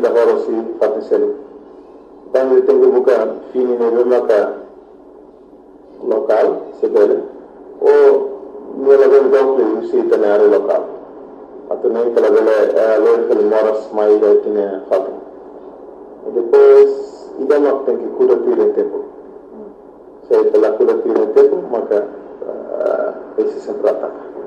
kita horosi fatiselu. Tangi tengu buka fini ne bemaka lokal sebele o nela ben dokle usi tanare lokal. Atau nem pela bele local moras mai tine fatu. E depois idama tem que cura tudo tempo. Se pela cura tudo tempo, maka esse sempre ataca.